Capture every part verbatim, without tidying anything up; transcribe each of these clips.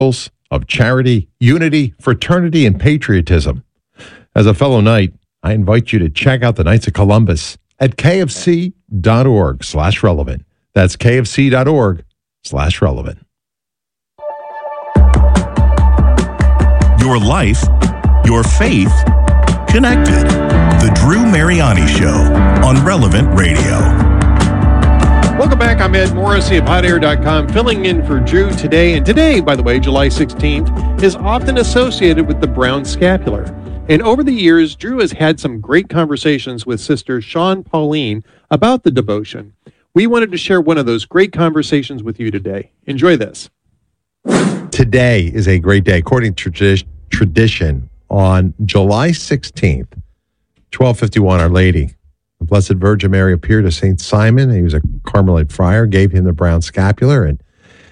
of charity, unity, fraternity, and patriotism. As a fellow Knight, I invite you to check out the Knights of Columbus at kfc.org slash relevant. That's kfc.org slash relevant. Your life, your faith, connected. The Drew Mariani Show on Relevant Radio. Welcome back. I'm Ed Morrissey of hot air dot com, filling in for Drew today. And today, by the way, July sixteenth, is often associated with the brown scapular. And over the years, Drew has had some great conversations with Sister Sean Pauline about the devotion. We wanted to share one of those great conversations with you today. Enjoy this. Today is a great day. According to tradi- tradition, on July sixteenth, twelve fifty-one, Our Lady, the Blessed Virgin Mary, appeared to Saint Simon. He was a Carmelite friar, gave him the brown scapular, and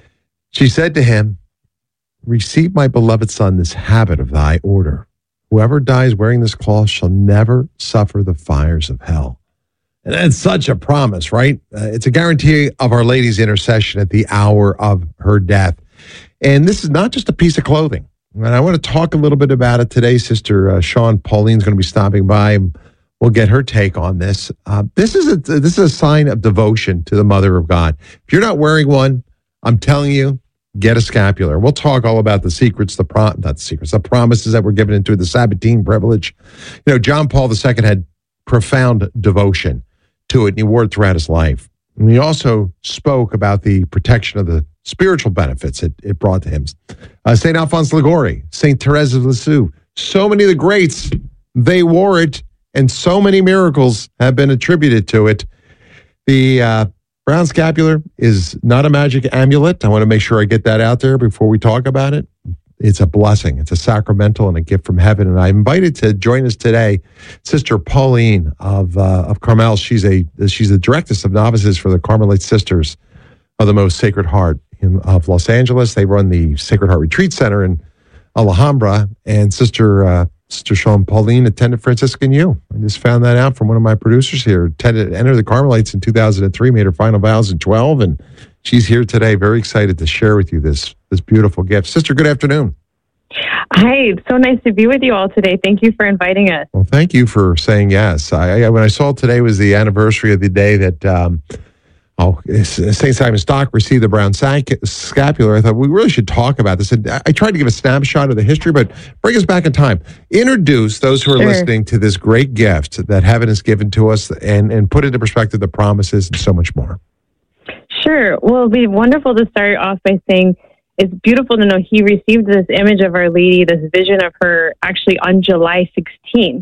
she said to him, "Receive, my beloved son, this habit of thy order. Whoever dies wearing this cloth shall never suffer the fires of hell." And that's such a promise, right? Uh, it's a guarantee of Our Lady's intercession at the hour of her death. And this is not just a piece of clothing. And I want to talk a little bit about it today. Sister uh, Sean Pauline's going to be stopping by. We'll get her take on this. Uh, this is a this is a sign of devotion to the Mother of God. If you're not wearing one, I'm telling you, get a scapular. We'll talk all about the secrets, the pro not the secrets, the promises that were given into the Sabbatine privilege. You know, John Paul the Second had profound devotion to it, and he wore it throughout his life. And he also spoke about the protection of the spiritual benefits it, it brought to him. Uh, Saint Alphonse Liguori, Saint Therese of Lisieux, so many of the greats, they wore it, and so many miracles have been attributed to it. The uh, brown scapular is not a magic amulet. I want to make sure I get that out there before we talk about it. It's a blessing. It's a sacramental and a gift from heaven. And I invited to join us today Sister Pauline of uh, of Carmel. She's a she's the directress of novices for the Carmelite Sisters of the Most Sacred Heart in, of Los Angeles. They run the Sacred Heart Retreat Center in Alhambra. And Sister uh, Sister Sean Pauline attended Franciscan U. I just found that out from one of my producers here. Attended, entered the Carmelites in two thousand three, made her final vows in twelve, and she's here today, very excited to share with you this this beautiful gift. Sister, good afternoon. Hi, it's so nice to be with you all today. Thank you for inviting us. Well, thank you for saying yes. I, I when I saw today was the anniversary of the day that um, oh Saint Simon Stock received the brown sac- scapular. I thought we really should talk about this. And I tried to give a snapshot of the history, but bring us back in time. Introduce those who are Sure. listening to this great gift that heaven has given to us, and and put into perspective the promises and so much more. Sure. Well, it'd be wonderful to start off by saying it's beautiful to know he received this image of Our Lady, this vision of her, actually on July sixteenth.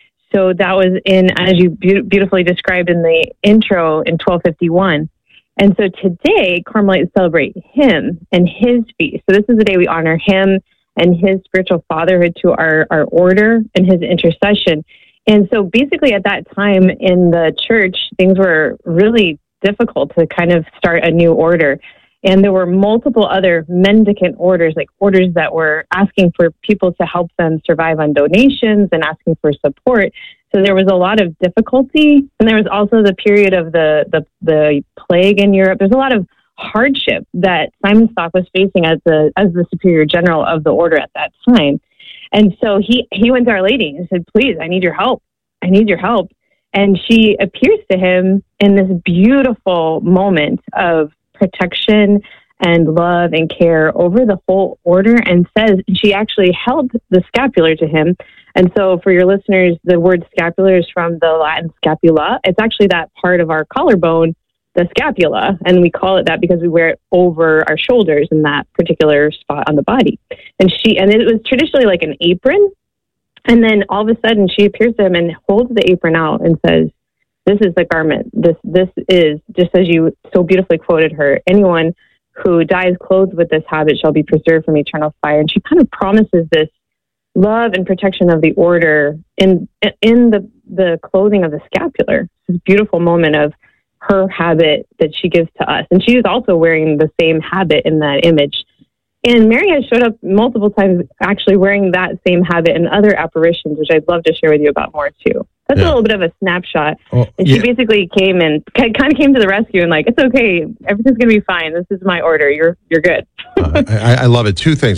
So that was in, as you be- beautifully described in the intro, in twelve fifty-one. And so today, Carmelites celebrate him and his feast. So this is the day we honor him and his spiritual fatherhood to our, our order and his intercession. And so basically at that time in the church, things were really difficult to kind of start a new order. And there were multiple other mendicant orders, like orders that were asking for people to help them survive on donations and asking for support. So there was a lot of difficulty. And there was also the period of the, the, the plague in Europe. There's a lot of hardship that Simon Stock was facing as the, as the superior general of the order at that time. And so he, he went to Our Lady and said, "Please, I need your help. I need your help." And she appears to him in this beautiful moment of protection and love and care over the whole order, and says she actually held the scapular to him. And so for your listeners, the word scapular is from the Latin scapula. It's actually that part of our collarbone, the scapula, and we call it that because we wear it over our shoulders in that particular spot on the body. And she, and it was traditionally like an apron. And then all of a sudden she appears to him and holds the apron out and says, "This is the garment. This, this is," just as you so beautifully quoted her, "anyone who dies clothed with this habit shall be preserved from eternal fire." And she kind of promises this love and protection of the order in, in the, the clothing of the scapular. This beautiful moment of her habit that she gives to us. And she is also wearing the same habit in that image. And Mary has showed up multiple times actually wearing that same habit in other apparitions, which I'd love to share with you about more too. That's Yeah. a little bit of a snapshot. Oh, And she yeah. basically came and kind of came to the rescue and like, it's okay. Everything's going to be fine. This is my order. You're, you're good. Uh, I, I love it. Two things.